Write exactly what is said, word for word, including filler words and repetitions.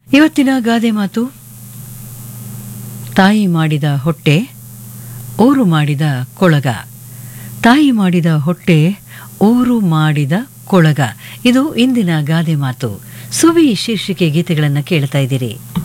ಇವತ್ತಿನ ಗಾದೆ ಮಾತು, ತಾಯಿ ಮಾಡಿದ ಹೊಟ್ಟೆ ಊರು ಮಾಡಿದ ಕೊಳಗ. ತಾಯಿ ಮಾಡಿದ ಹೊಟ್ಟೆ ಊರು ಮಾಡಿದ ಕೊಳಗ, ಇದು ಇಂದಿನ ಗಾದೆ ಮಾತು. ಸುವಿ ಶೀರ್ಷಿಕೆ ಗೀತೆಗಳನ್ನು ಕೇಳ್ತಾ ಇದ್ದೀರಿ.